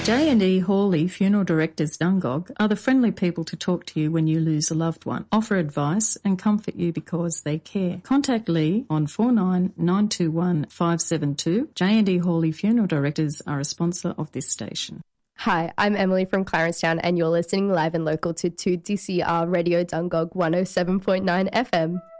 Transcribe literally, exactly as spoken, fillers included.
J and E Hawley Funeral Directors Dungog are the friendly people to talk to you when you lose a loved one, offer advice and comfort you because they care. Contact Lee on four nine nine two one five seven two. J and E Hawley Funeral Directors are a sponsor of this station. Hi, I'm Emily from Clarencetown and you're listening live and local to two D C R Radio Dungog one oh seven point nine F M.